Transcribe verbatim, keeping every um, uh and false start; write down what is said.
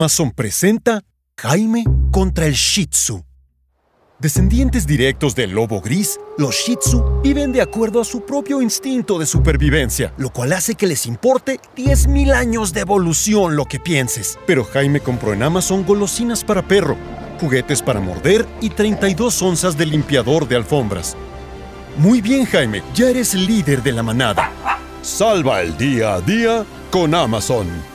Amazon presenta Jaime contra el Shih Tzu. Descendientes directos del lobo gris, los Shih Tzu viven de acuerdo a su propio instinto de supervivencia, lo cual hace que les importe diez mil años de evolución lo que pienses. Pero Jaime compró en Amazon golosinas para perro, juguetes para morder y treinta y dos onzas de limpiador de alfombras. Muy bien, Jaime, ya eres líder de la manada. Salva el día a día con Amazon.